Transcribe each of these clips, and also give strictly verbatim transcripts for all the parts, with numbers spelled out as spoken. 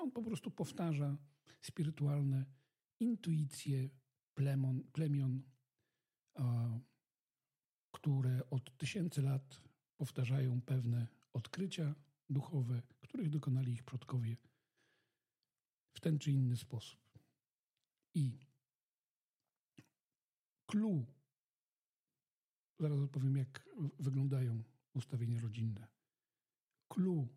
On po prostu powtarza spirytualne intuicje plemon, plemion, a, które od tysięcy lat powtarzają pewne odkrycia duchowe, których dokonali ich przodkowie w ten czy inny sposób. I clue, zaraz opowiem, jak wyglądają ustawienia rodzinne. Clue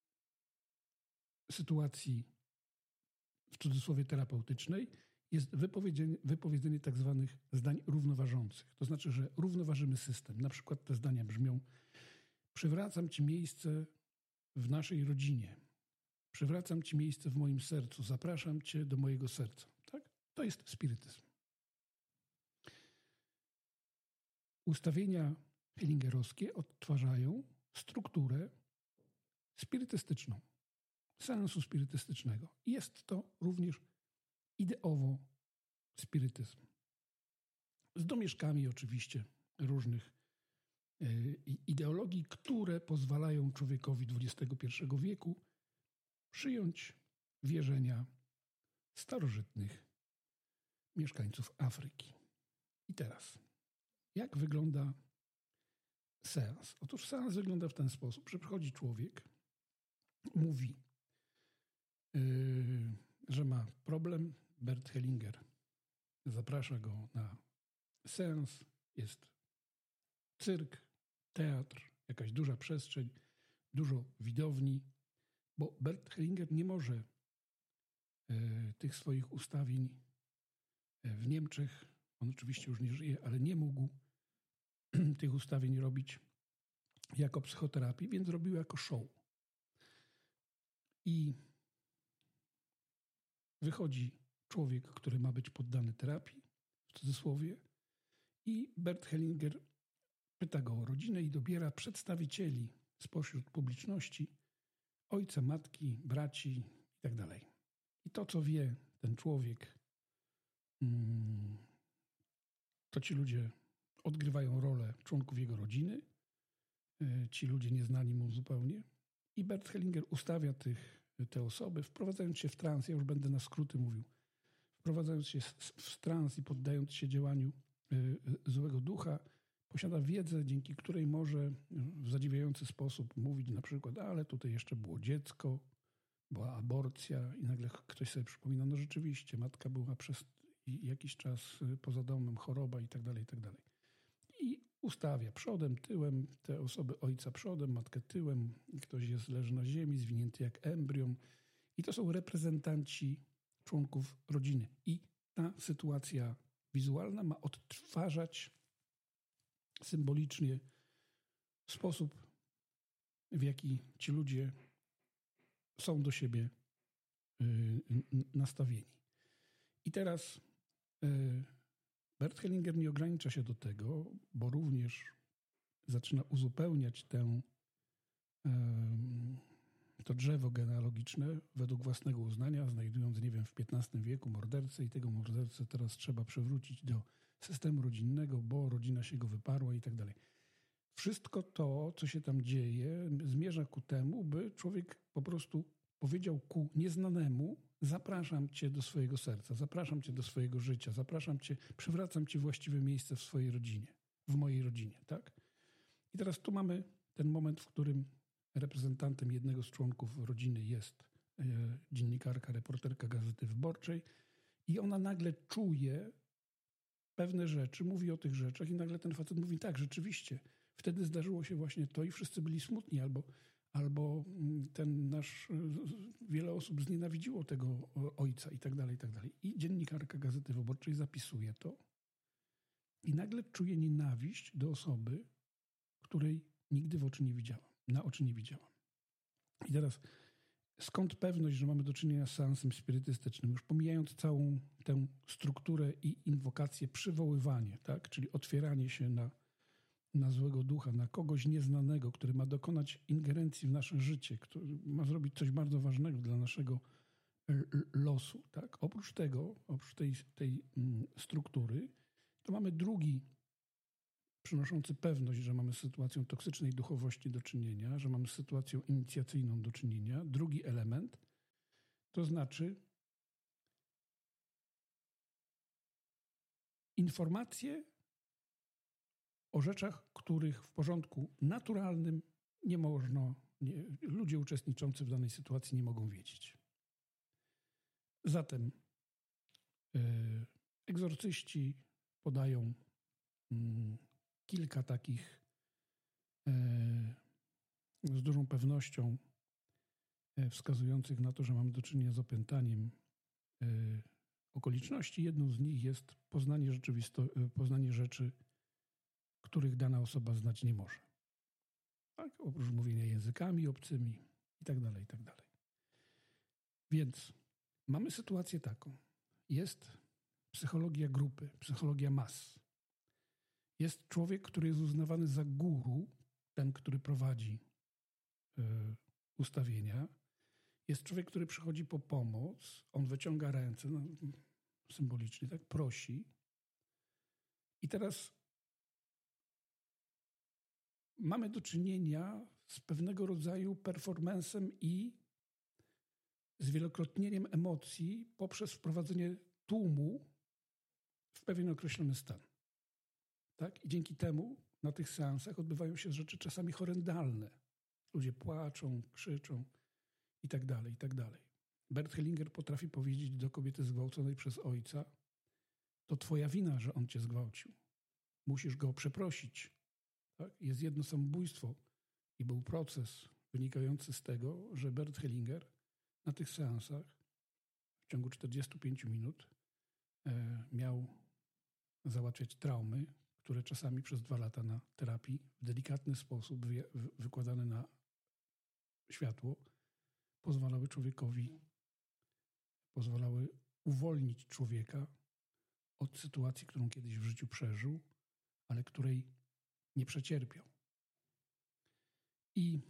sytuacji w cudzysłowie terapeutycznej jest wypowiedzenie, wypowiedzenie tak zwanych zdań równoważących. To znaczy, że równoważymy system. Na przykład te zdania brzmią: przywracam ci miejsce w naszej rodzinie. Przywracam ci miejsce w moim sercu. Zapraszam cię do mojego serca. Tak? To jest spirytyzm. Ustawienia hellingerowskie odtwarzają strukturę spirytystyczną, seansu spirytystycznego. Jest to również ideowo spirytyzm. Z domieszkami oczywiście różnych ideologii, które pozwalają człowiekowi dwudziestego pierwszego wieku przyjąć wierzenia starożytnych mieszkańców Afryki. I teraz, jak wygląda seans? Otóż seans wygląda w ten sposób, że przychodzi człowiek, mówi, yy, że ma problem. Bert Hellinger zaprasza go na seans. Jest cyrk, teatr, jakaś duża przestrzeń, dużo widowni, bo Bert Hellinger nie może yy, tych swoich ustawień w Niemczech, on oczywiście już nie żyje, ale nie mógł tych ustawień robić jako psychoterapii, więc robił jako show. I wychodzi człowiek, który ma być poddany terapii, w cudzysłowie, i Bert Hellinger pyta go o rodzinę i dobiera przedstawicieli spośród publiczności, ojca, matki, braci i tak dalej. I to, co wie ten człowiek, to ci ludzie odgrywają rolę członków jego rodziny, ci ludzie nieznani mu zupełnie. I Bert Hellinger ustawia tych, te osoby, wprowadzając się w trans, ja już będę na skróty mówił, wprowadzając się w trans i poddając się działaniu złego ducha, posiada wiedzę, dzięki której może w zadziwiający sposób mówić na przykład: ale tutaj jeszcze było dziecko, była aborcja, i nagle ktoś sobie przypomina: no rzeczywiście, matka była przez jakiś czas poza domem, choroba i tak dalej, i tak dalej. I ustawia przodem, tyłem te osoby, ojca przodem, matkę tyłem, ktoś jest, leży na ziemi, zwinięty jak embrion. I to są reprezentanci członków rodziny. I ta sytuacja wizualna ma odtwarzać symbolicznie sposób, w jaki ci ludzie są do siebie nastawieni. I teraz Bert Hellinger nie ogranicza się do tego, bo również zaczyna uzupełniać tę, to drzewo genealogiczne według własnego uznania, znajdując, nie wiem, w piętnastym wieku mordercę, i tego mordercę teraz trzeba przywrócić do systemu rodzinnego, bo rodzina się go wyparła i tak dalej. Wszystko to, co się tam dzieje, zmierza ku temu, by człowiek po prostu powiedział ku nieznanemu: zapraszam cię do swojego serca, zapraszam cię do swojego życia, zapraszam cię, przywracam ci właściwe miejsce w swojej rodzinie, w mojej rodzinie, tak? I teraz tu mamy ten moment, w którym reprezentantem jednego z członków rodziny jest e, dziennikarka, reporterka Gazety Wyborczej, i ona nagle czuje pewne rzeczy, mówi o tych rzeczach, i nagle ten facet mówi: tak, rzeczywiście, wtedy zdarzyło się właśnie to i wszyscy byli smutni, albo Albo ten nasz, wiele osób znienawidziło tego ojca i tak dalej, i tak dalej. I dziennikarka Gazety Wyborczej zapisuje to i nagle czuje nienawiść do osoby, której nigdy w oczy nie widziałam, na oczy nie widziałam. I teraz skąd pewność, że mamy do czynienia z seansem spirytystycznym? Już pomijając całą tę strukturę i inwokację, przywoływanie, tak? Czyli otwieranie się na na złego ducha, na kogoś nieznanego, który ma dokonać ingerencji w nasze życie, który ma zrobić coś bardzo ważnego dla naszego losu. Tak? Oprócz tego, oprócz tej, tej struktury, to mamy drugi, przynoszący pewność, że mamy z sytuacją toksycznej duchowości do czynienia, że mamy z sytuacją inicjacyjną do czynienia. Drugi element To znaczy informacje o rzeczach, których w porządku naturalnym nie można, nie, ludzie uczestniczący w danej sytuacji nie mogą wiedzieć. Zatem yy, egzorcyści podają yy, kilka takich yy, z dużą pewnością yy, wskazujących na to, że mamy do czynienia z opętaniem yy, okoliczności. Jedną z nich jest poznanie, rzeczywisto- yy, poznanie rzeczy, których dana osoba znać nie może. Tak? Oprócz mówienia językami obcymi i tak dalej, i tak dalej. Więc mamy sytuację taką. Jest psychologia grupy, psychologia mas. Jest człowiek, który jest uznawany za guru, ten, który prowadzi y, ustawienia. Jest człowiek, który przychodzi po pomoc, on wyciąga ręce, no, symbolicznie, tak, prosi. I teraz mamy do czynienia z pewnego rodzaju performancem i zwielokrotnieniem emocji poprzez wprowadzenie tłumu w pewien określony stan. Tak? I dzięki temu na tych seansach odbywają się rzeczy czasami horrendalne. Ludzie płaczą, krzyczą i tak dalej, i tak dalej. Bert Hellinger potrafi powiedzieć do kobiety zgwałconej przez ojca: to twoja wina, że on cię zgwałcił. Musisz go przeprosić. Tak? Jest jedno samobójstwo i był proces wynikający z tego, że Bert Hellinger na tych seansach w ciągu czterdziestu pięciu minut e, miał załatwiać traumy, które czasami przez dwa lata na terapii w delikatny sposób wy, wy, wykładane na światło pozwalały człowiekowi, pozwalały uwolnić człowieka od sytuacji, którą kiedyś w życiu przeżył, ale której nie przecierpiał. I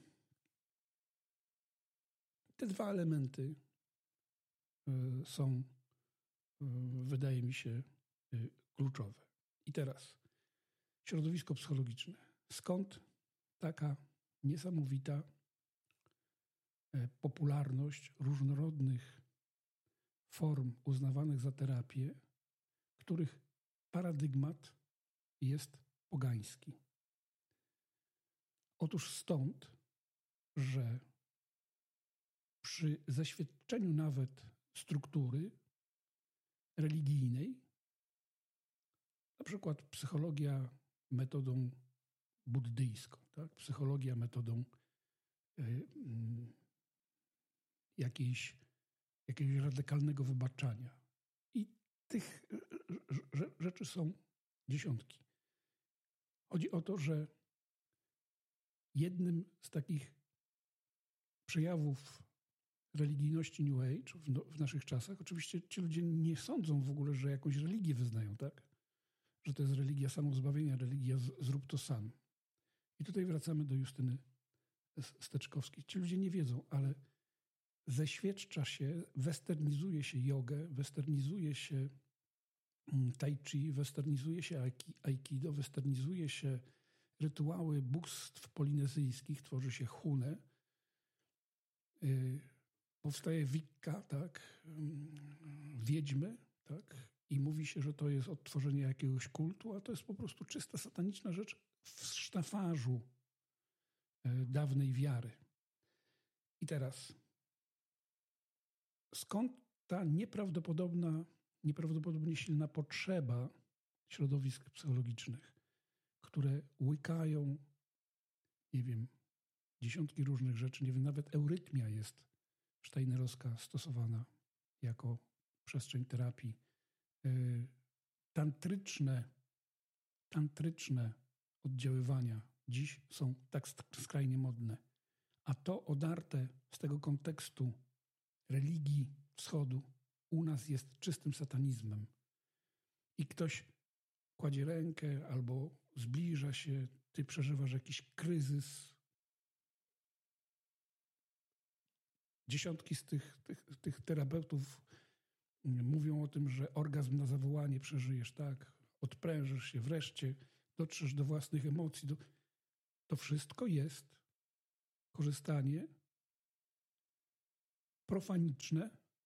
te dwa elementy y, są, y, wydaje mi się, y, kluczowe. I teraz środowisko psychologiczne. Skąd taka niesamowita y, popularność różnorodnych form uznawanych za terapię, których paradygmat jest pogański? Otóż stąd, że przy zaświadczeniu nawet struktury religijnej, na przykład psychologia metodą buddyjską, tak? Psychologia metodą y, y, jakiejś, jakiegoś radykalnego wybaczania. I tych rzeczy są dziesiątki. Chodzi o to, że jednym z takich przejawów religijności New Age w, no, w naszych czasach, oczywiście ci ludzie nie sądzą w ogóle, że jakąś religię wyznają, tak? Że to jest religia samozbawienia, religia z, zrób to sam. I tutaj wracamy do Justyny Steczkowskiej. Ci ludzie nie wiedzą, ale zeświadcza się, westernizuje się jogę, westernizuje się tai chi, westernizuje się aikido, westernizuje się rytuały bóstw polinezyjskich, tworzy się hunę, yy, powstaje wicca, tak, yy, wiedźmy, tak, i mówi się, że to jest odtworzenie jakiegoś kultu, a to jest po prostu czysta sataniczna rzecz w sztafarzu yy, dawnej wiary. I teraz, skąd ta nieprawdopodobna, nieprawdopodobnie silna potrzeba środowisk psychologicznych, które łykają, nie wiem, dziesiątki różnych rzeczy, nie wiem, nawet eurytmia jest steinerowska stosowana jako przestrzeń terapii. Yy, tantryczne, tantryczne oddziaływania dziś są tak skrajnie modne, a to odarte z tego kontekstu religii wschodu u nas jest czystym satanizmem. I ktoś kładzie rękę albo zbliża się, ty przeżywasz jakiś kryzys. Dziesiątki z tych, tych, tych terapeutów mówią o tym, że orgazm na zawołanie przeżyjesz, tak? Odprężysz się, wreszcie dotrzesz do własnych emocji. Do... To wszystko jest korzystanie profaniczne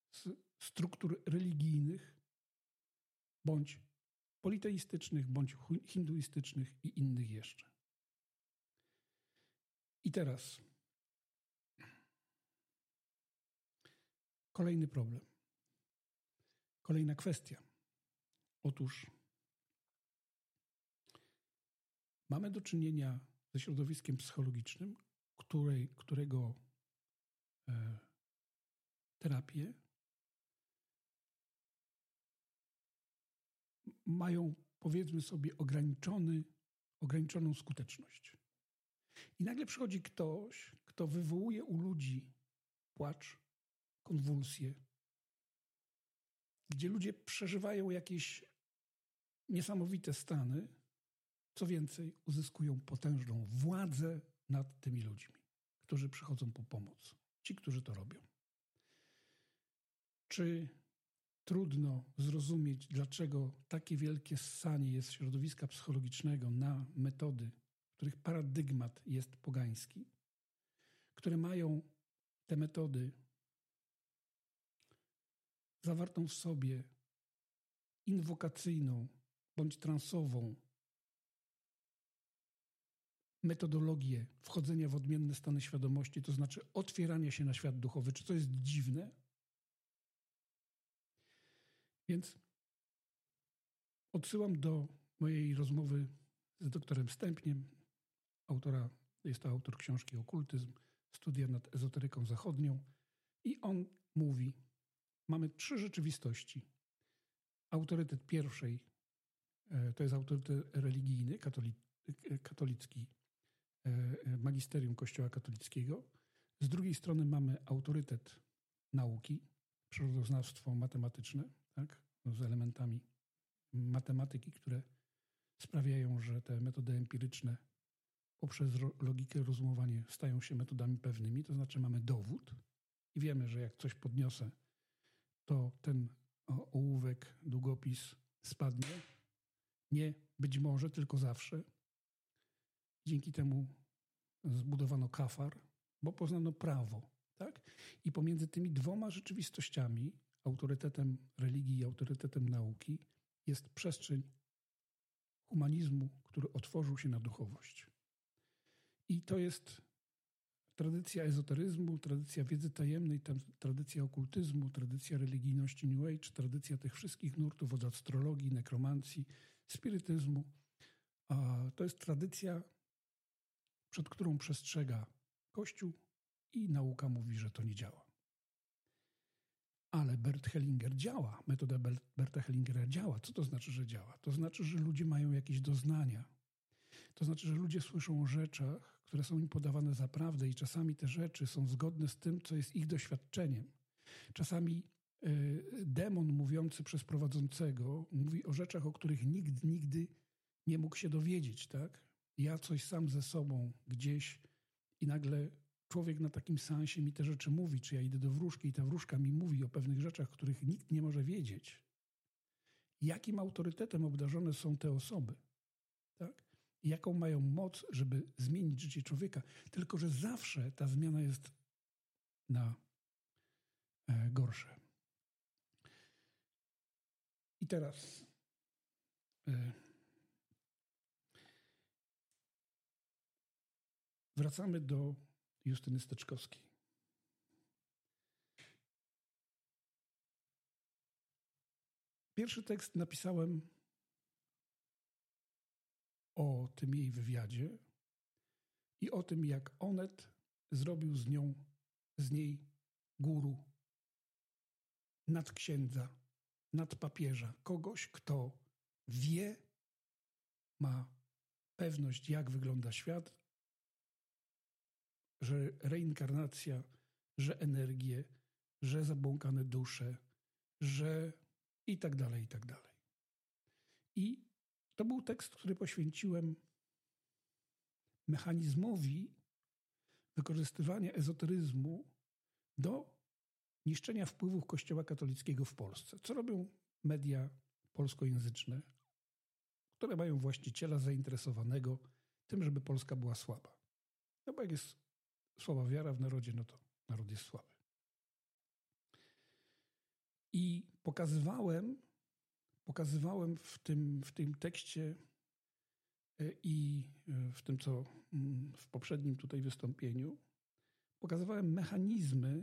z struktur religijnych, bądź politeistycznych, bądź hinduistycznych i innych jeszcze. I teraz kolejny problem. Kolejna kwestia. Otóż mamy do czynienia ze środowiskiem psychologicznym, której, którego e, terapie mają, powiedzmy sobie, ograniczony, ograniczoną skuteczność. I nagle przychodzi ktoś, kto wywołuje u ludzi płacz, konwulsje, gdzie ludzie przeżywają jakieś niesamowite stany, co więcej, uzyskują potężną władzę nad tymi ludźmi, którzy przychodzą po pomoc. Ci, którzy to robią. Czy trudno zrozumieć, dlaczego takie wielkie ssanie jest środowiska psychologicznego na metody, których paradygmat jest pogański, które mają te metody zawartą w sobie inwokacyjną bądź transową metodologię wchodzenia w odmienne stany świadomości, to znaczy otwierania się na świat duchowy. Czy to jest dziwne? Więc odsyłam do mojej rozmowy z doktorem Stępniem, autora, jest to autor książki Okultyzm, studia nad ezoteryką zachodnią, i on mówi, mamy trzy rzeczywistości. Autorytet pierwszej to jest autorytet religijny, katolicki, magisterium Kościoła katolickiego. Z drugiej strony mamy autorytet nauki, przyrodoznawstwo matematyczne, tak, z elementami matematyki, które sprawiają, że te metody empiryczne poprzez logikę, rozumowanie stają się metodami pewnymi, to znaczy mamy dowód i wiemy, że jak coś podniosę, to ten ołówek, długopis spadnie. Nie być może, tylko zawsze. Dzięki temu zbudowano kafar, bo poznano prawo. Tak? I pomiędzy tymi dwoma rzeczywistościami, autorytetem religii i autorytetem nauki, jest przestrzeń humanizmu, który otworzył się na duchowość. I to jest tradycja ezoteryzmu, tradycja wiedzy tajemnej, tradycja okultyzmu, tradycja religijności New Age, tradycja tych wszystkich nurtów od astrologii, nekromancji, spirytyzmu. A to jest tradycja, przed którą przestrzega Kościół i nauka mówi, że to nie działa. Ale Bert Hellinger działa. Metoda Berta Hellingera działa. Co to znaczy, że działa? To znaczy, że ludzie mają jakieś doznania. To znaczy, że ludzie słyszą o rzeczach, które są im podawane za prawdę i czasami te rzeczy są zgodne z tym, co jest ich doświadczeniem. Czasami y, demon mówiący przez prowadzącego mówi o rzeczach, o których nikt nigdy nie mógł się dowiedzieć. Tak? Ja coś sam ze sobą gdzieś i nagle człowiek na takim seansie mi te rzeczy mówi, czy ja idę do wróżki i ta wróżka mi mówi o pewnych rzeczach, których nikt nie może wiedzieć. Jakim autorytetem obdarzone są te osoby? Tak? I jaką mają moc, żeby zmienić życie człowieka. Tylko że zawsze ta zmiana jest na e, gorsze. I teraz e, wracamy do Justyny Steczkowskiej. Pierwszy tekst napisałem o tym jej wywiadzie i o tym, jak Onet zrobił z nią, z niej guru, nadksiędza, nadpapieża, kogoś, kto wie, ma pewność, jak wygląda świat, że reinkarnacja, że energie, że zabłąkane dusze, że i tak dalej, i tak dalej. I to był tekst, który poświęciłem mechanizmowi wykorzystywania ezoteryzmu do niszczenia wpływów Kościoła katolickiego w Polsce. Co robią media polskojęzyczne, które mają właściciela zainteresowanego tym, żeby Polska była słaba. No bo jak jest słaba wiara w narodzie, no to naród jest słaby. I pokazywałem, pokazywałem w tym, w tym tekście i w tym, co w poprzednim tutaj wystąpieniu, pokazywałem mechanizmy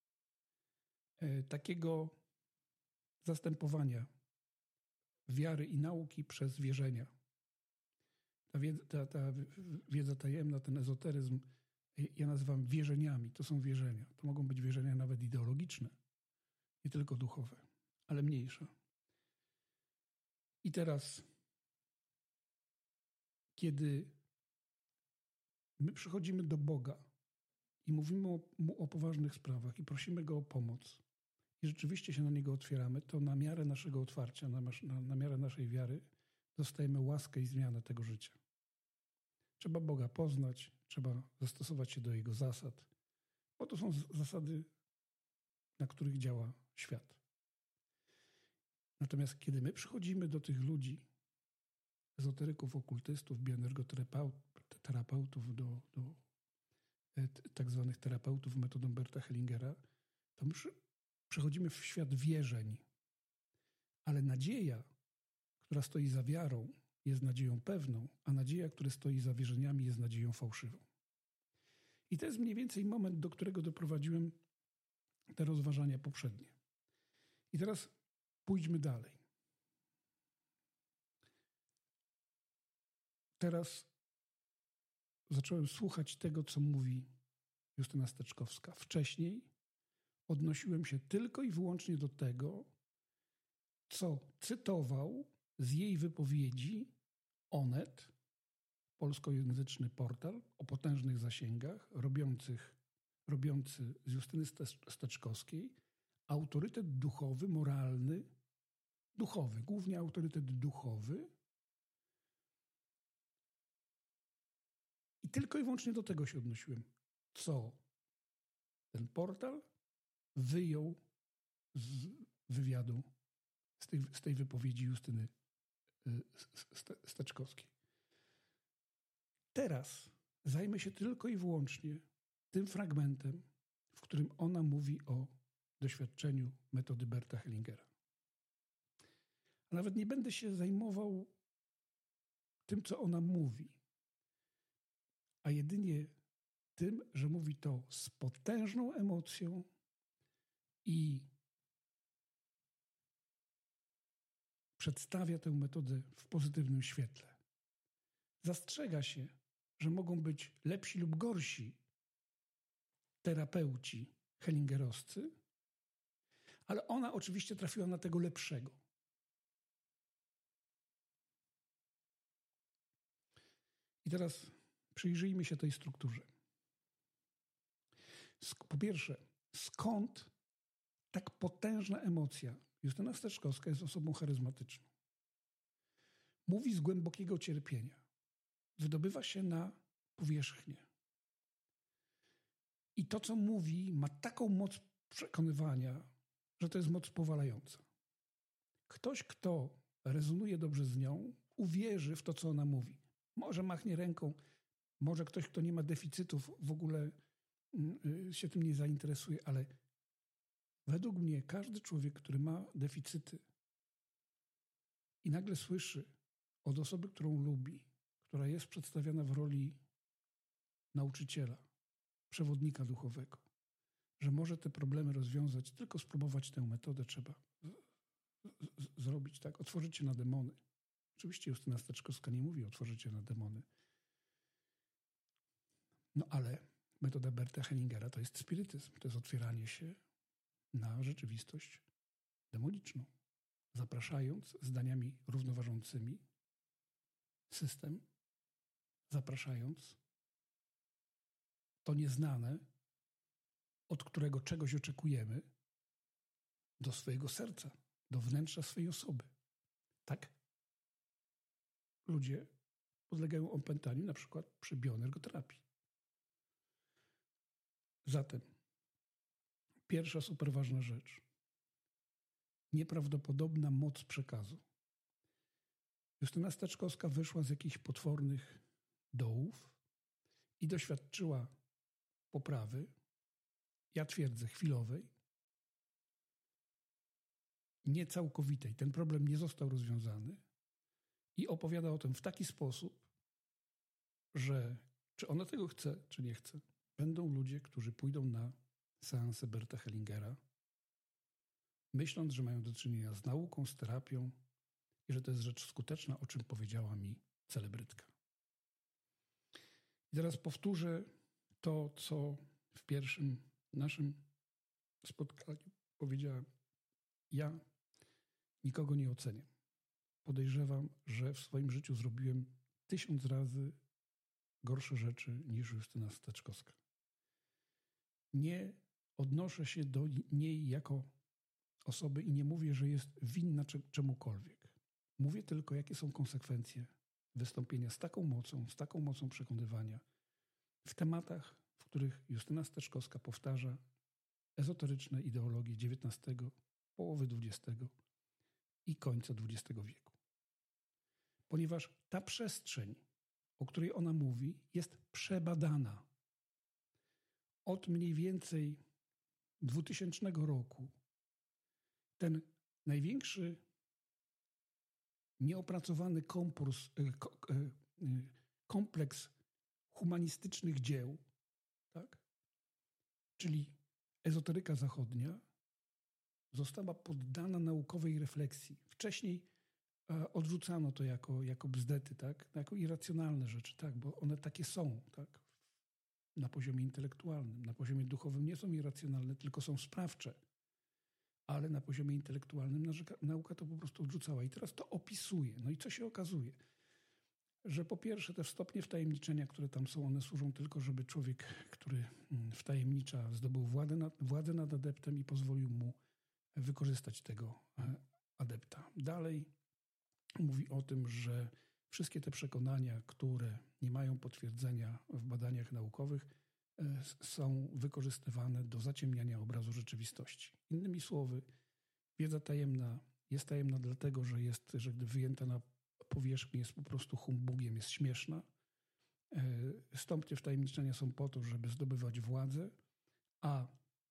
takiego zastępowania wiary i nauki przez wierzenia. Ta wiedza, ta, ta wiedza tajemna, ten ezoteryzm, ja nazywam wierzeniami. To są wierzenia. To mogą być wierzenia nawet ideologiczne, nie tylko duchowe, ale mniejsze. I teraz, kiedy my przychodzimy do Boga i mówimy o, mu o poważnych sprawach i prosimy Go o pomoc i rzeczywiście się na Niego otwieramy, to na miarę naszego otwarcia, na, na, na miarę naszej wiary dostajemy łaskę i zmianę tego życia. Trzeba Boga poznać, trzeba zastosować się do Jego zasad, bo to są zasady, na których działa świat. Natomiast kiedy my przychodzimy do tych ludzi, ezoteryków, okultystów, bioenergoterapeutów, do, do tak zwanych terapeutów metodą Berta Hellingera, to my przechodzimy w świat wierzeń. Ale nadzieja, która stoi za wiarą, jest nadzieją pewną, a nadzieja, która stoi za wierzeniami, jest nadzieją fałszywą. I to jest mniej więcej moment, do którego doprowadziłem te rozważania poprzednie. I teraz pójdźmy dalej. Teraz zacząłem słuchać tego, co mówi Justyna Steczkowska. Wcześniej odnosiłem się tylko i wyłącznie do tego, co cytował z jej wypowiedzi Onet, polskojęzyczny portal o potężnych zasięgach, robiących, robiący z Justyny Steczkowskiej autorytet duchowy, moralny, duchowy, głównie autorytet duchowy. I tylko i wyłącznie do tego się odnosiłem, co ten portal wyjął z wywiadu, z tej, z tej wypowiedzi Justyny Steczkowskiej. Teraz zajmę się tylko i wyłącznie tym fragmentem, w którym ona mówi o doświadczeniu metody Berta Hellingera. A nawet nie będę się zajmował tym, co ona mówi, a jedynie tym, że mówi to z potężną emocją i przedstawia tę metodę w pozytywnym świetle. Zastrzega się, że mogą być lepsi lub gorsi terapeuci hellingerowscy, ale ona oczywiście trafiła na tego lepszego. I teraz przyjrzyjmy się tej strukturze. Po pierwsze, skąd tak potężna emocja? Justyna Steczkowska jest osobą charyzmatyczną. Mówi z głębokiego cierpienia. Wydobywa się na powierzchnię. I to, co mówi, ma taką moc przekonywania, że to jest moc powalająca. Ktoś, kto rezonuje dobrze z nią, uwierzy w to, co ona mówi. Może machnie ręką, może ktoś, kto nie ma deficytów, w ogóle się tym nie zainteresuje, ale według mnie każdy człowiek, który ma deficyty i nagle słyszy od osoby, którą lubi, która jest przedstawiana w roli nauczyciela, przewodnika duchowego, że może te problemy rozwiązać, tylko spróbować tę metodę trzeba z- z- zrobić, tak? Otworzyć się na demony. Oczywiście Justyna Steczkowska nie mówi otworzyć się na demony. No ale metoda Berta Hellingera to jest spirytyzm, to jest otwieranie się na rzeczywistość demoniczną, zapraszając zdaniami równoważącymi system, zapraszając to nieznane, od którego czegoś oczekujemy, do swojego serca, do wnętrza swojej osoby. Tak ludzie podlegają opętaniu na przykład przy bioenergoterapii. Zatem pierwsza super ważna rzecz. Nieprawdopodobna moc przekazu. Justyna Steczkowska wyszła z jakichś potwornych dołów i doświadczyła poprawy, ja twierdzę chwilowej, niecałkowitej. Ten problem nie został rozwiązany i opowiada o tym w taki sposób, że czy ona tego chce, czy nie chce, będą ludzie, którzy pójdą na seanse Berta Hellingera, myśląc, że mają do czynienia z nauką, z terapią i że to jest rzecz skuteczna, o czym powiedziała mi celebrytka. I teraz powtórzę to, co w pierwszym naszym spotkaniu powiedziałem. Ja nikogo nie oceniam. Podejrzewam, że w swoim życiu zrobiłem tysiąc razy gorsze rzeczy niż Justyna Steczkowska. Nie odnoszę się do niej jako osoby i nie mówię, że jest winna czemukolwiek. Mówię tylko, jakie są konsekwencje wystąpienia z taką mocą, z taką mocą przekonywania w tematach, w których Justyna Steczkowska powtarza ezoteryczne ideologie dziewiętnastego, połowy dwudziestego i końca dwudziestego wieku. Ponieważ ta przestrzeń, o której ona mówi, jest przebadana. Od mniej więcej dwutysięcznego roku ten największy nieopracowany kompurs, kompleks humanistycznych dzieł, tak? Czyli ezoteryka zachodnia, została poddana naukowej refleksji. Wcześniej odrzucano to jako, jako bzdety, tak? Jako irracjonalne rzeczy, tak? Bo one takie są, tak? Na poziomie intelektualnym. Na poziomie duchowym nie są irracjonalne, tylko są sprawcze. Ale na poziomie intelektualnym nauka to po prostu odrzucała. I teraz to opisuje. No i co się okazuje? Że po pierwsze te stopnie wtajemniczenia, które tam są, one służą tylko, żeby człowiek, który wtajemnicza, zdobył władzę nad, władzę nad adeptem i pozwolił mu wykorzystać tego adepta. Dalej mówi o tym, że wszystkie te przekonania, które nie mają potwierdzenia w badaniach naukowych, są wykorzystywane do zaciemniania obrazu rzeczywistości. Innymi słowy, wiedza tajemna jest tajemna dlatego, że jest, że gdy wyjęta na powierzchnię, jest po prostu humbugiem, jest śmieszna. Stopnie wtajemniczenia są po to, żeby zdobywać władzę, a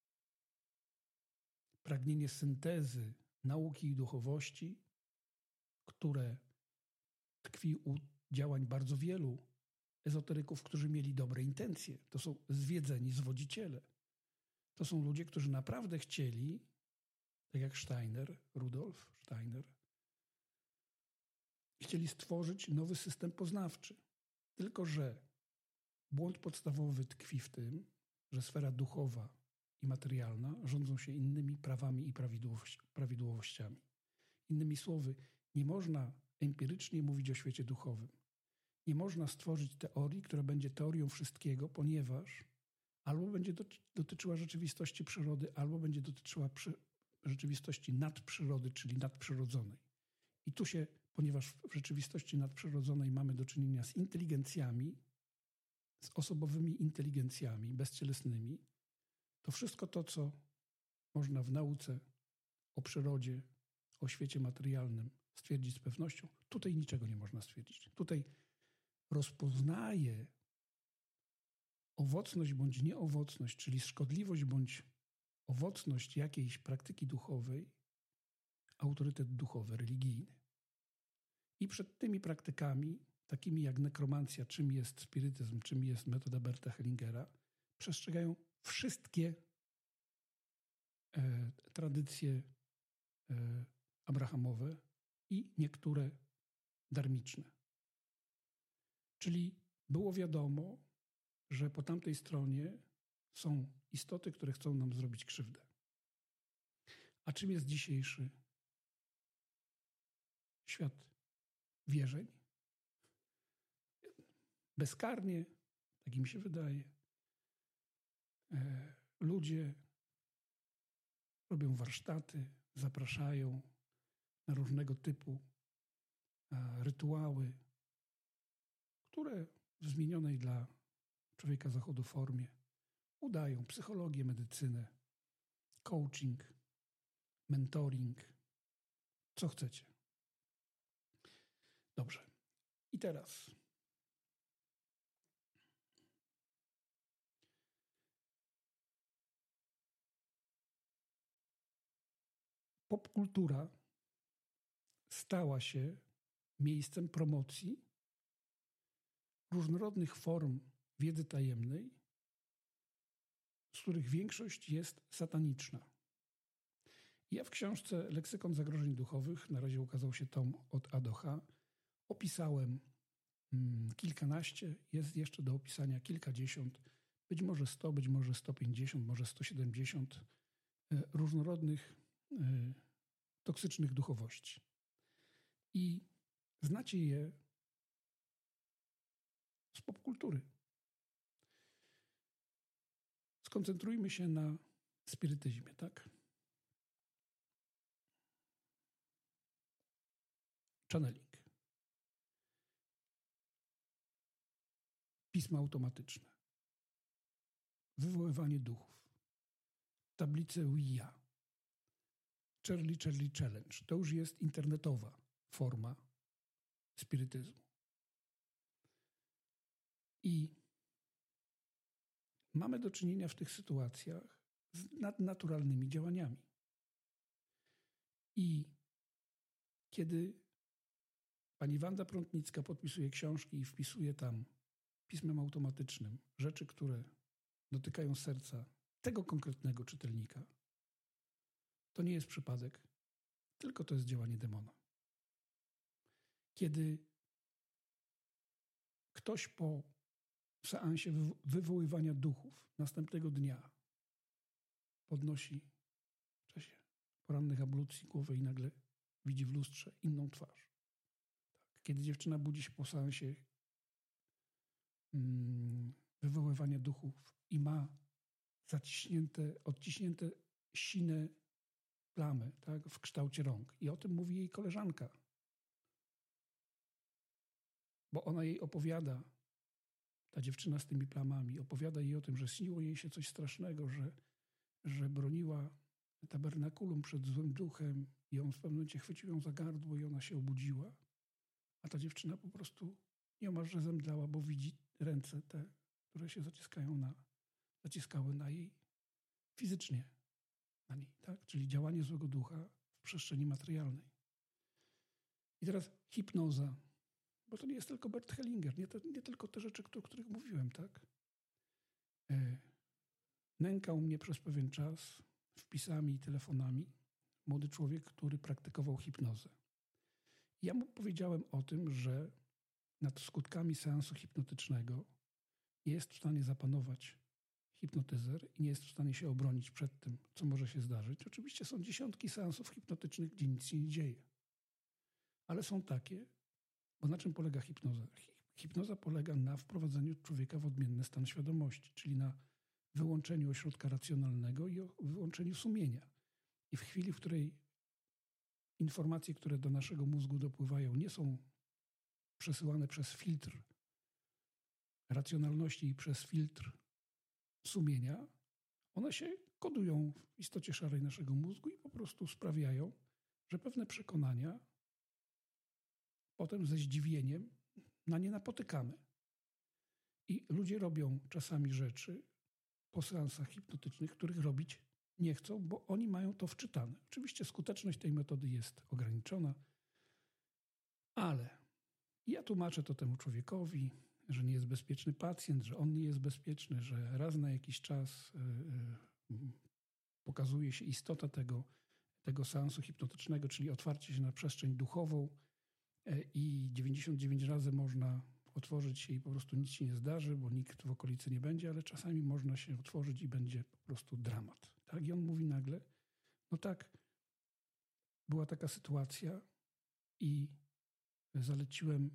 pragnienie syntezy nauki i duchowości, które tkwi u działań bardzo wielu ezoteryków, którzy mieli dobre intencje. To są zwiedzeni zwodziciele. To są ludzie, którzy naprawdę chcieli, tak jak Steiner, Rudolf Steiner, chcieli stworzyć nowy system poznawczy. Tylko że błąd podstawowy tkwi w tym, że sfera duchowa i materialna rządzą się innymi prawami i prawidłowości, prawidłowościami. Innymi słowy, nie można empirycznie mówić o świecie duchowym. Nie można stworzyć teorii, która będzie teorią wszystkiego, ponieważ albo będzie dotyczyła rzeczywistości przyrody, albo będzie dotyczyła przy, rzeczywistości nadprzyrody, czyli nadprzyrodzonej. I tu się, ponieważ w rzeczywistości nadprzyrodzonej mamy do czynienia z inteligencjami, z osobowymi inteligencjami bezcielesnymi, to wszystko to, co można w nauce o przyrodzie, o świecie materialnym stwierdzić z pewnością, tutaj niczego nie można stwierdzić. Tutaj rozpoznaje owocność bądź nieowocność, czyli szkodliwość bądź owocność jakiejś praktyki duchowej, autorytet duchowy, religijny. I przed tymi praktykami, takimi jak nekromancja, czym jest spirytyzm, czym jest metoda Berta Hellingera, przestrzegają wszystkie e, tradycje e, abrahamowe i niektóre darmiczne. Czyli było wiadomo, że po tamtej stronie są istoty, które chcą nam zrobić krzywdę. A czym jest dzisiejszy świat wierzeń? Bezkarnie, tak mi się wydaje, ludzie robią warsztaty, zapraszają na różnego typu rytuały, które w zmienionej dla człowieka zachodu formie udają psychologię, medycynę, coaching, mentoring, co chcecie. Dobrze. I teraz popkultura stała się miejscem promocji różnorodnych form wiedzy tajemnej, z których większość jest sataniczna. Ja w książce Leksykon zagrożeń duchowych, na razie ukazał się tom od A do H, opisałem mm, kilkanaście, jest jeszcze do opisania kilkadziesiąt, być może sto, być może sto pięćdziesiąt, może sto siedemdziesiąt y, różnorodnych y, toksycznych duchowości. I znacie je z popkultury. Skoncentrujmy się na spirytyzmie, tak? Channeling. Pisma automatyczne. Wywoływanie duchów. Tablice Ouija. Charlie Charlie Challenge. To już jest internetowa forma spirytyzmu. I mamy do czynienia w tych sytuacjach z nadnaturalnymi działaniami. I kiedy pani Wanda Prątnicka podpisuje książki i wpisuje tam pismem automatycznym rzeczy, które dotykają serca tego konkretnego czytelnika, to nie jest przypadek, tylko to jest działanie demona. Kiedy ktoś po seansie wywoływania duchów następnego dnia podnosi w czasie porannych ablucji głowę i nagle widzi w lustrze inną twarz. Tak. Kiedy dziewczyna budzi się po seansie mm, wywoływania duchów i ma zaciśnięte, odciśnięte sine plamy, tak, w kształcie rąk. I o tym mówi jej koleżanka. Bo ona jej opowiada, ta dziewczyna z tymi plamami, opowiada jej o tym, że śniło jej się coś strasznego, że, że broniła tabernakulum przed złym duchem i on w pewnym momencie chwycił ją za gardło i ona się obudziła. A ta dziewczyna po prostu nieomalże zemdlała, bo widzi ręce te, które się zaciskają na, zaciskały na jej fizycznie, na niej, tak? Czyli działanie złego ducha w przestrzeni materialnej. I teraz hipnoza, bo to nie jest tylko Bert Hellinger, nie, to, nie tylko te rzeczy, o których mówiłem, tak? E, nękał mnie przez pewien czas wpisami i telefonami młody człowiek, który praktykował hipnozę. Ja mu powiedziałem o tym, że nad skutkami seansu hipnotycznego nie jest w stanie zapanować hipnotyzer i nie jest w stanie się obronić przed tym, co może się zdarzyć. Oczywiście są dziesiątki seansów hipnotycznych, gdzie nic się nie dzieje. Ale są takie, bo na czym polega hipnoza? Hipnoza polega na wprowadzeniu człowieka w odmienny stan świadomości, czyli na wyłączeniu ośrodka racjonalnego i wyłączeniu sumienia. I w chwili, w której informacje, które do naszego mózgu dopływają, nie są przesyłane przez filtr racjonalności i przez filtr sumienia, one się kodują w istocie szarej naszego mózgu i po prostu sprawiają, że pewne przekonania potem ze zdziwieniem na nie napotykamy. I ludzie robią czasami rzeczy po seansach hipnotycznych, których robić nie chcą, bo oni mają to wczytane. Oczywiście skuteczność tej metody jest ograniczona, ale ja tłumaczę to temu człowiekowi, że nie jest bezpieczny pacjent, że on nie jest bezpieczny, że raz na jakiś czas yy, yy, pokazuje się istota tego, tego seansu hipnotycznego, czyli otwarcie się na przestrzeń duchową yy, i dziewięćdziesiąt dziewięć razy można otworzyć się i po prostu nic się nie zdarzy, bo nikt w okolicy nie będzie, ale czasami można się otworzyć i będzie po prostu dramat. Tak? I on mówi nagle, no tak, była taka sytuacja i zaleciłem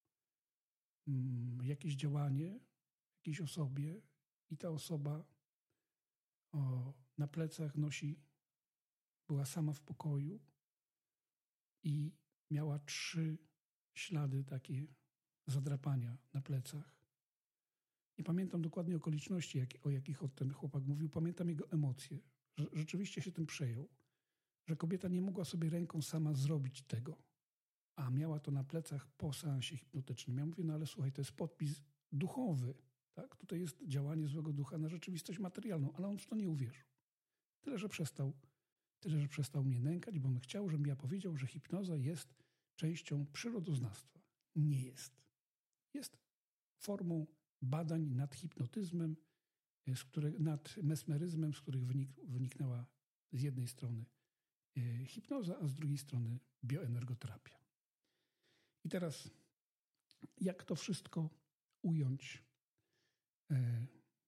mm, jakieś działanie jakiejś osobie i ta osoba o, na plecach nosi, była sama w pokoju i miała trzy ślady takie zadrapania na plecach. Nie pamiętam dokładnie okoliczności, jak, o jakich ten chłopak mówił. Pamiętam jego emocje, że rzeczywiście się tym przejął, że kobieta nie mogła sobie ręką sama zrobić tego, a miała to na plecach po seansie hipnotycznym. Ja mówię, no ale słuchaj, to jest podpis duchowy, tak? Tutaj jest działanie złego ducha na rzeczywistość materialną, ale on w to nie uwierzył. Tyle, że przestał Tyle, że przestał mnie nękać, bo on chciał, żebym ja powiedział, że hipnoza jest częścią przyrodoznawstwa. Nie jest. Jest formą badań nad hipnotyzmem, z której, nad mesmeryzmem, z których wynik, wyniknęła z jednej strony e, hipnoza, a z drugiej strony bioenergoterapia. I teraz, jak to wszystko ująć e,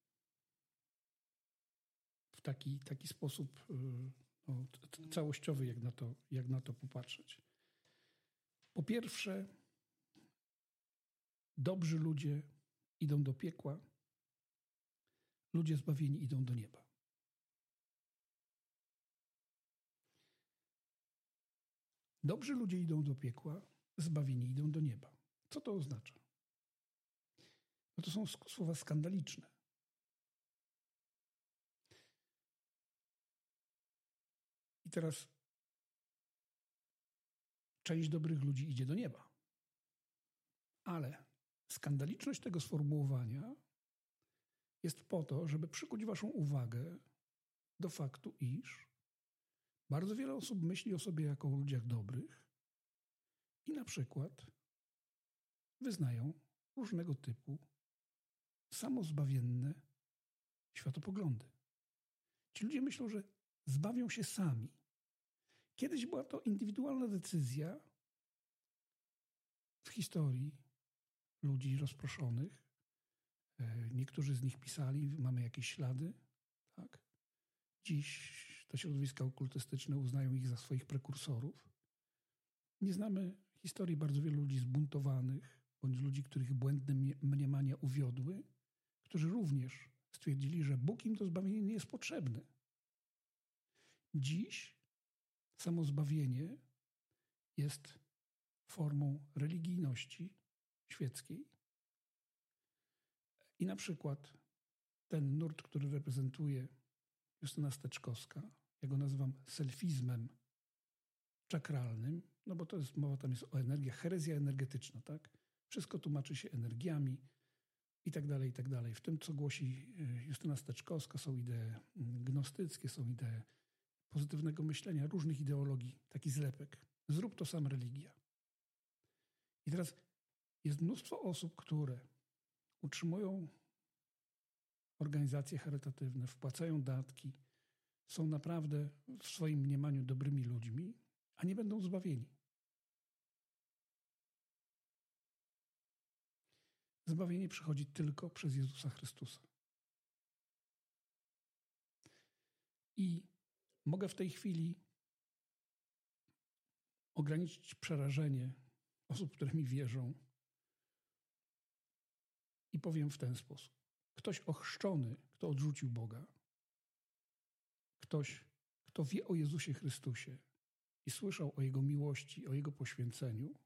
w taki, taki sposób e, no, całościowy, jak na, to, jak na to popatrzeć? Po pierwsze, dobrzy ludzie idą do piekła, ludzie zbawieni idą do nieba. Dobrzy ludzie idą do piekła, zbawieni idą do nieba. Co to oznacza? No to są słowa skandaliczne. I teraz część dobrych ludzi idzie do nieba. Ale skandaliczność tego sformułowania jest po to, żeby przykuć waszą uwagę do faktu, iż bardzo wiele osób myśli o sobie jako o ludziach dobrych i na przykład wyznają różnego typu samozbawienne światopoglądy. Ci ludzie myślą, że zbawią się sami. Kiedyś była to indywidualna decyzja w historii ludzi rozproszonych. Niektórzy z nich pisali, mamy jakieś ślady. Tak? Dziś te środowiska okultystyczne uznają ich za swoich prekursorów. Nie znamy historii bardzo wielu ludzi zbuntowanych, bądź ludzi, których błędne mniemania uwiodły, którzy również stwierdzili, że Bóg im do zbawienia nie jest potrzebny. Dziś samozbawienie jest formą religijności świeckiej. I na przykład ten nurt, który reprezentuje Justyna Steczkowska, ja go nazywam selfizmem czakralnym, no bo to jest mowa tam jest o energiach, herezja energetyczna, tak? Wszystko tłumaczy się energiami i tak dalej, i tak dalej. W tym, co głosi Justyna Steczkowska, są idee gnostyckie, są idee pozytywnego myślenia, różnych ideologii, taki zlepek. Zrób to sam religia. I teraz jest mnóstwo osób, które utrzymują organizacje charytatywne, wpłacają datki, są naprawdę w swoim mniemaniu dobrymi ludźmi, a nie będą zbawieni. Zbawienie przychodzi tylko przez Jezusa Chrystusa. I mogę w tej chwili ograniczyć przerażenie osób, które mi wierzą i powiem w ten sposób. Ktoś ochrzczony, kto odrzucił Boga, ktoś, kto wie o Jezusie Chrystusie i słyszał o Jego miłości, o Jego poświęceniu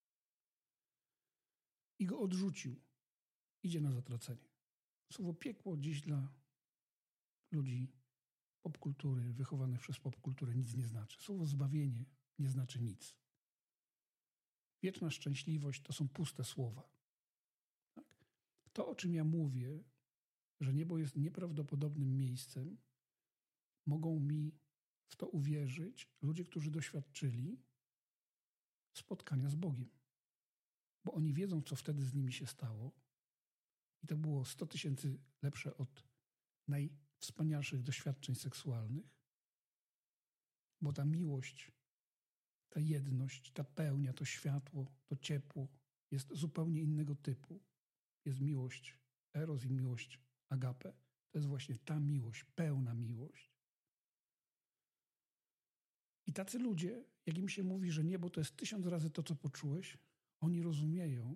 i go odrzucił, idzie na zatracenie. Słowo piekło dziś dla ludzi popkultury, wychowanych przez popkulturę, nic nie znaczy. Słowo zbawienie nie znaczy nic. Wieczna szczęśliwość to są puste słowa. Tak? To, o czym ja mówię, że niebo jest nieprawdopodobnym miejscem, mogą mi w to uwierzyć ludzie, którzy doświadczyli spotkania z Bogiem. Bo oni wiedzą, co wtedy z nimi się stało. I to było sto tysięcy lepsze od najwspanialszych doświadczeń seksualnych. Bo ta miłość, ta jedność, ta pełnia, to światło, to ciepło jest zupełnie innego typu. Jest miłość eros i miłość agape. To jest właśnie ta miłość, pełna miłość. I tacy ludzie, jak im się mówi, że niebo to jest tysiąc razy to, co poczułeś, oni rozumieją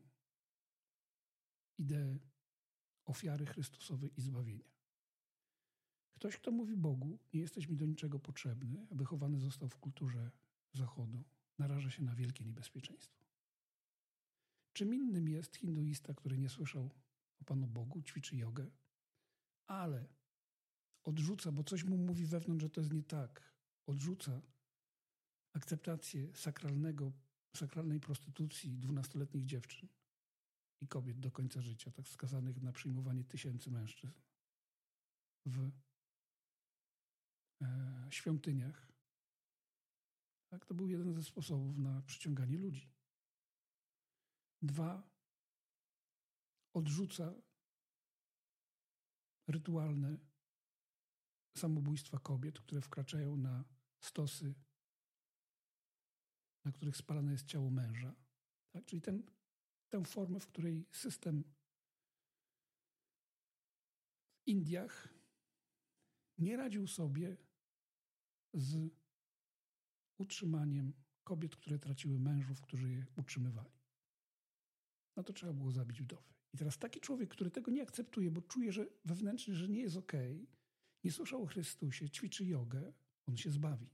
ideę ofiary Chrystusowej i zbawienia. Ktoś, kto mówi Bogu, nie jesteś mi do niczego potrzebny, a wychowany został w kulturze Zachodu, naraża się na wielkie niebezpieczeństwo. Czym innym jest hinduista, który nie słyszał o Panu Bogu, ćwiczy jogę, ale odrzuca, bo coś mu mówi wewnątrz, że to jest nie tak. Odrzuca akceptację sakralnego, sakralnej prostytucji dwunastoletnich dziewczyn i kobiet do końca życia, tak skazanych na przyjmowanie tysięcy mężczyzn w e, świątyniach Tak? To był jeden ze sposobów na przyciąganie ludzi. Dwa, odrzuca rytualne samobójstwa kobiet, które wkraczają na stosy, na których spalane jest ciało męża. Tak? Czyli ten, tę formę, w której system w Indiach nie radził sobie z utrzymaniem kobiet, które traciły mężów, którzy je utrzymywali. No to trzeba było zabić wdowy. I teraz taki człowiek, który tego nie akceptuje, bo czuje, że wewnętrznie, że nie jest okej, nie słyszał o Chrystusie, ćwiczy jogę, on się zbawi.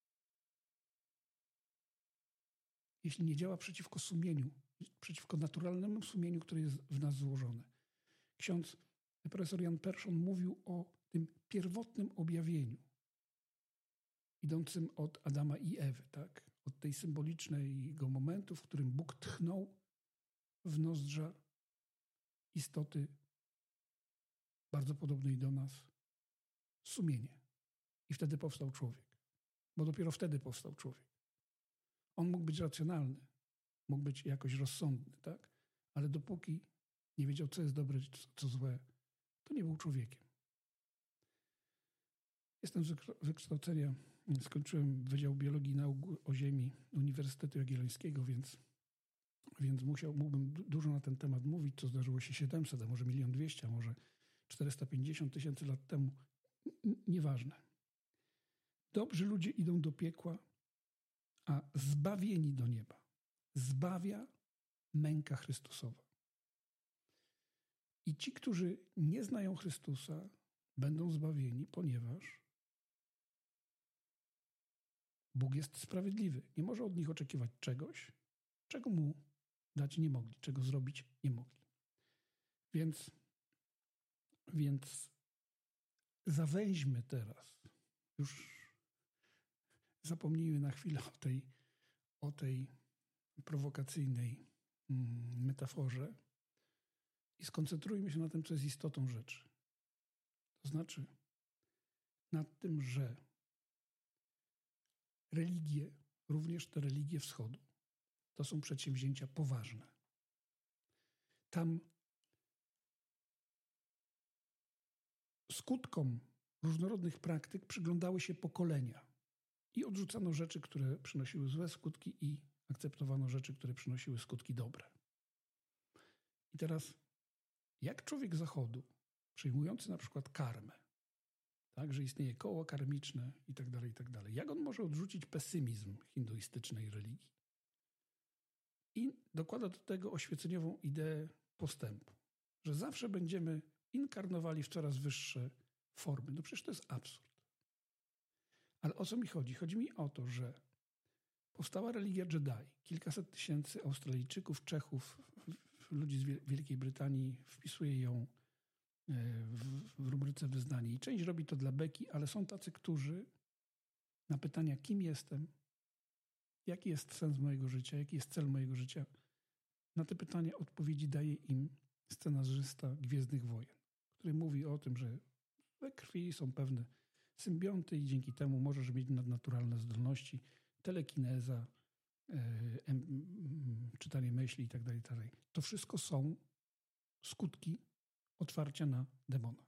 Jeśli nie działa przeciwko sumieniu, przeciwko naturalnemu sumieniu, które jest w nas złożone. Ksiądz profesor Jan Persson mówił o tym pierwotnym objawieniu, idącym od Adama i Ewy, tak? Od tej symbolicznego momentu, w którym Bóg tchnął w nozdrza istoty bardzo podobnej do nas sumienie. I wtedy powstał człowiek. Bo dopiero wtedy powstał człowiek. On mógł być racjonalny, mógł być jakoś rozsądny, tak? Ale dopóki nie wiedział, co jest dobre, co złe, to nie był człowiekiem. Jestem z wykształcenia, skończyłem Wydział Biologii i Nauk o Ziemi Uniwersytetu Jagiellońskiego, więc, więc musiał, mógłbym dużo na ten temat mówić, co zdarzyło się siedemset, a może milion dwieście, a może czterysta pięćdziesiąt tysięcy lat temu. Nieważne. Dobrzy ludzie idą do piekła, a zbawieni do nieba. Zbawia męka Chrystusowa. I ci, którzy nie znają Chrystusa, będą zbawieni, ponieważ Bóg jest sprawiedliwy. Nie może od nich oczekiwać czegoś, czego mu dać nie mogli, czego zrobić nie mogli. Więc, więc zawęźmy teraz, już zapomnijmy na chwilę o tej, o tej prowokacyjnej metaforze i skoncentrujmy się na tym, co jest istotą rzeczy. To znaczy nad tym, że religie, również te religie wschodu, to są przedsięwzięcia poważne. Tam skutkom różnorodnych praktyk przyglądały się pokolenia i odrzucano rzeczy, które przynosiły złe skutki i akceptowano rzeczy, które przynosiły skutki dobre. I teraz, jak człowiek Zachodu, przyjmujący na przykład karmę, tak, że istnieje koło karmiczne i tak dalej, i tak dalej, jak on może odrzucić pesymizm hinduistycznej religii? I dokłada do tego oświeceniową ideę postępu, że zawsze będziemy inkarnowali w coraz wyższe formy. No przecież to jest absurd. Ale o co mi chodzi? Chodzi mi o to, że powstała religia Jedi. Kilkaset tysięcy Australijczyków, Czechów, ludzi z Wielkiej Brytanii wpisuje ją w, w rubryce wyznanie. I część robi to dla beki, ale są tacy, którzy na pytania, kim jestem, jaki jest sens mojego życia, jaki jest cel mojego życia, na te pytania odpowiedzi daje im scenarzysta Gwiezdnych Wojen, który mówi o tym, że we krwi są pewne symbionty i dzięki temu możesz mieć nadnaturalne zdolności, telekineza, em, czytanie myśli i tak dalej, tak dalej. To wszystko są skutki otwarcia na demona.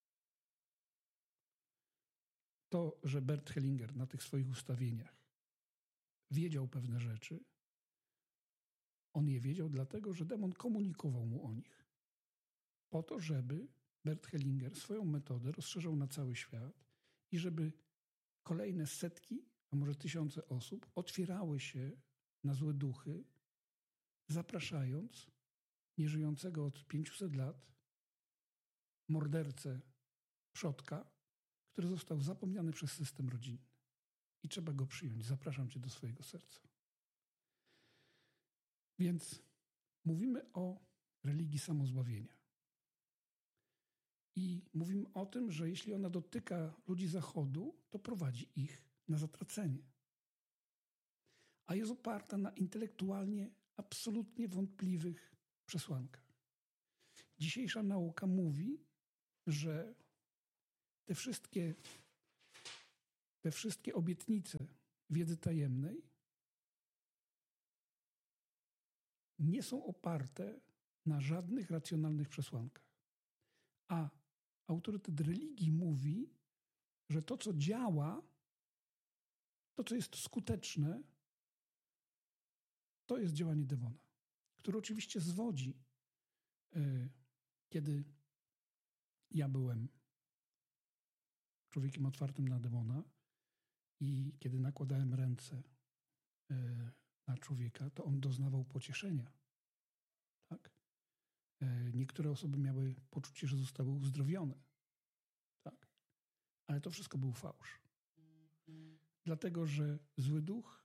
To, że Bert Hellinger na tych swoich ustawieniach wiedział pewne rzeczy, on je wiedział dlatego, że demon komunikował mu o nich. Po to, żeby Bert Hellinger swoją metodę rozszerzał na cały świat i żeby kolejne setki, a może tysiące osób otwierały się na złe duchy, zapraszając nieżyjącego od pięciuset lat mordercę przodka, który został zapomniany przez system rodzinny. I trzeba go przyjąć. Zapraszam cię do swojego serca. Więc mówimy o religii samozbawienia. I mówimy o tym, że jeśli ona dotyka ludzi Zachodu, to prowadzi ich na zatracenie. A jest oparta na intelektualnie absolutnie wątpliwych przesłankach. Dzisiejsza nauka mówi, że te wszystkie, te wszystkie obietnice wiedzy tajemnej nie są oparte na żadnych racjonalnych przesłankach. A autorytet religii mówi, że to, co działa, to, co jest skuteczne, to jest działanie demona, który oczywiście zwodzi. Kiedy ja byłem człowiekiem otwartym na demona i kiedy nakładałem ręce na człowieka, to on doznawał pocieszenia. Tak? Niektóre osoby miały poczucie, że zostały uzdrowione. Tak? Ale to wszystko był fałsz. Dlatego, że zły duch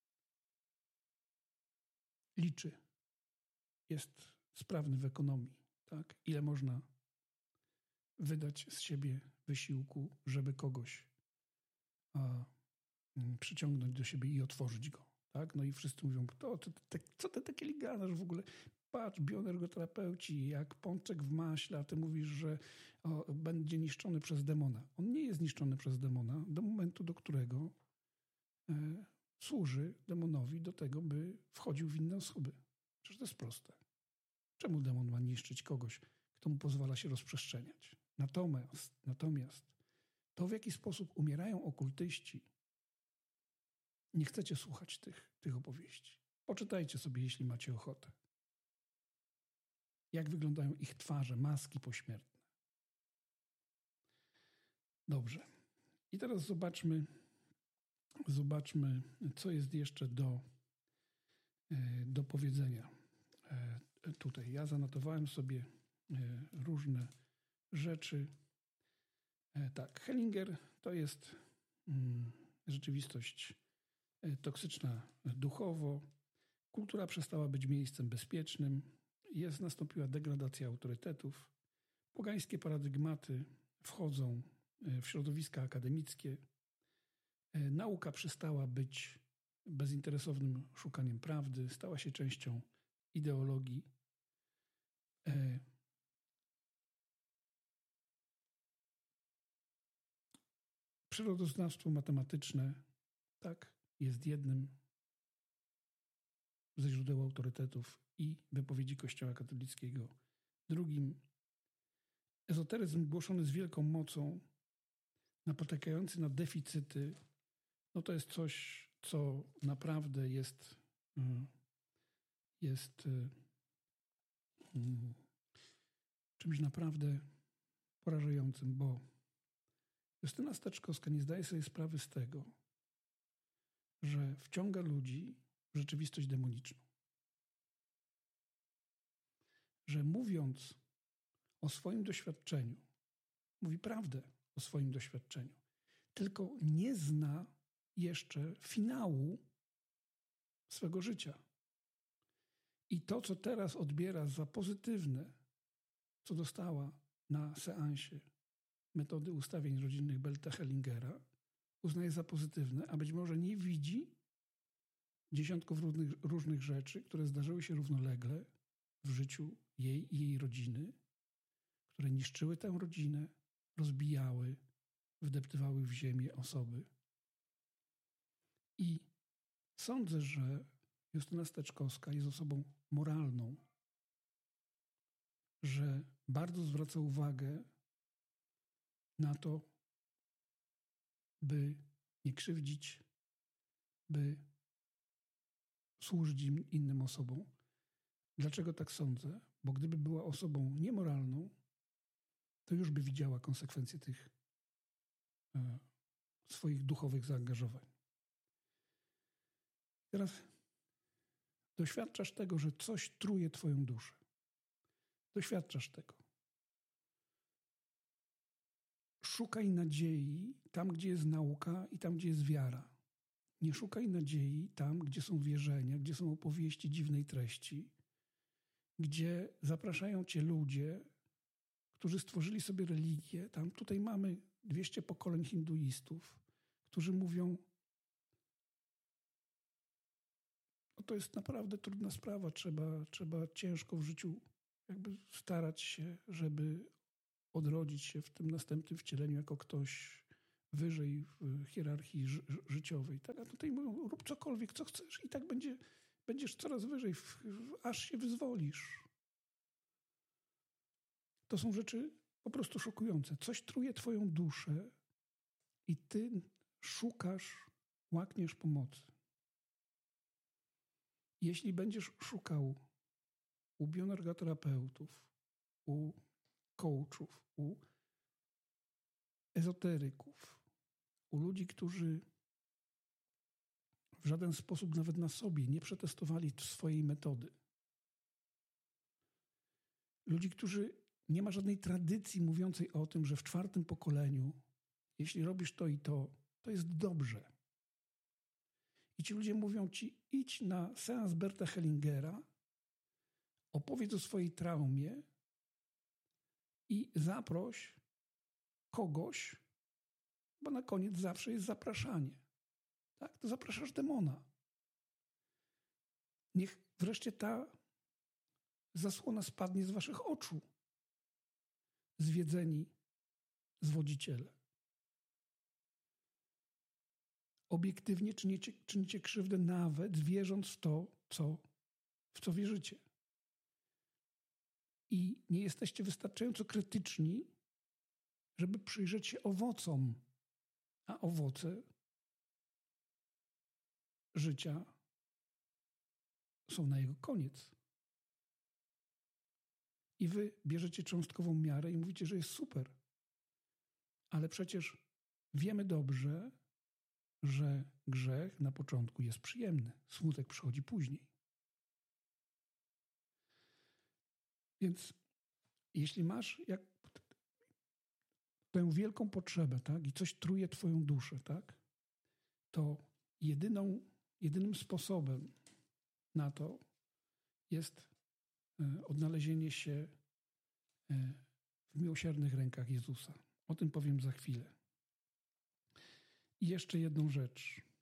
liczy. Jest sprawny w ekonomii. Tak? Ile można wydać z siebie wysiłku, żeby kogoś a, przyciągnąć do siebie i otworzyć go. Tak? No i wszyscy mówią, to, to, to, co ty takie liganasz w ogóle? Patrz, bioenergoterapeuci, jak pączek w maśle, a ty mówisz, że o, będzie niszczony przez demona. On nie jest niszczony przez demona do momentu, do którego e, służy demonowi do tego, by wchodził w inne osoby. Przecież to jest proste. Czemu demon ma niszczyć kogoś, kto mu pozwala się rozprzestrzeniać? Natomiast, natomiast to, w jaki sposób umierają okultyści, nie chcecie słuchać tych, tych opowieści. Poczytajcie sobie, jeśli macie ochotę. Jak wyglądają ich twarze, maski pośmiertne. Dobrze. I teraz zobaczmy, zobaczmy, co jest jeszcze do, do powiedzenia tutaj. Ja zanotowałem sobie różne rzeczy. Tak, Hellinger to jest rzeczywistość toksyczna duchowo. Kultura przestała być miejscem bezpiecznym. Jest, nastąpiła degradacja autorytetów. Pogańskie paradygmaty wchodzą w środowiska akademickie. Nauka przestała być bezinteresownym szukaniem prawdy. Stała się częścią ideologii. Przyrodoznawstwo matematyczne, tak, jest jednym ze źródeł autorytetów i wypowiedzi Kościoła katolickiego. Drugim, ezoteryzm głoszony z wielką mocą, napotykający na deficyty, no to jest coś, co naprawdę jest, jest czymś naprawdę porażającym, bo Justyna Steczkowska nie zdaje sobie sprawy z tego, że wciąga ludzi w rzeczywistość demoniczną. Że mówiąc o swoim doświadczeniu, mówi prawdę o swoim doświadczeniu, tylko nie zna jeszcze finału swego życia. I to, co teraz odbiera za pozytywne, co dostała na seansie metody ustawień rodzinnych Belta Hellingera, uznaje za pozytywne, a być może nie widzi dziesiątków różnych, różnych rzeczy, które zdarzyły się równolegle w życiu jej i jej rodziny, które niszczyły tę rodzinę, rozbijały, wdeptywały w ziemię osoby. I sądzę, że Justyna Steczkowska jest osobą moralną, że bardzo zwraca uwagę na to, by nie krzywdzić, by służyć innym osobom. Dlaczego tak sądzę? Bo gdyby była osobą niemoralną, to już by widziała konsekwencje tych e, swoich duchowych zaangażowań. Teraz doświadczasz tego, że coś truje twoją duszę. Doświadczasz tego. Szukaj nadziei tam, gdzie jest nauka i tam, gdzie jest wiara. Nie szukaj nadziei tam, gdzie są wierzenia, gdzie są opowieści dziwnej treści, gdzie zapraszają cię ludzie, którzy stworzyli sobie religię. Tam tutaj mamy dwieście pokoleń hinduistów, którzy mówią, no to jest naprawdę trudna sprawa, trzeba, trzeba ciężko w życiu jakby starać się, żeby odrodzić się w tym następnym wcieleniu jako ktoś wyżej w hierarchii ży- życiowej. Tak? A tutaj mówią, rób cokolwiek, co chcesz i tak będzie, będziesz coraz wyżej, w, w, aż się wyzwolisz. To są rzeczy po prostu szokujące. Coś truje twoją duszę i ty szukasz, łakniesz pomocy. Jeśli będziesz szukał u bioenergoterapeutów, u coachów, u ezoteryków, u ludzi, którzy w żaden sposób nawet na sobie nie przetestowali swojej metody. Ludzi, którzy nie ma żadnej tradycji mówiącej o tym, że w czwartym pokoleniu, jeśli robisz to i to, to jest dobrze. I ci ludzie mówią ci, idź na seans Berta Hellingera, opowiedz o swojej traumie i zaproś kogoś, bo na koniec zawsze jest zapraszanie. Tak? To zapraszasz demona. Niech wreszcie ta zasłona spadnie z waszych oczu. Zwiedzeni zwodziciele. Obiektywnie czynicie, czynicie krzywdę nawet wierząc w to, co, w co wierzycie. I nie jesteście wystarczająco krytyczni, żeby przyjrzeć się owocom. A owoce życia są na jego koniec. I wy bierzecie cząstkową miarę i mówicie, że jest super. Ale przecież wiemy dobrze, że grzech na początku jest przyjemny. Smutek przychodzi później. Więc jeśli masz jak tę wielką potrzebę, tak, i coś truje twoją duszę, tak, to jedyną, jedynym sposobem na to jest odnalezienie się w miłosiernych rękach Jezusa. O tym powiem za chwilę. I jeszcze jedną rzecz.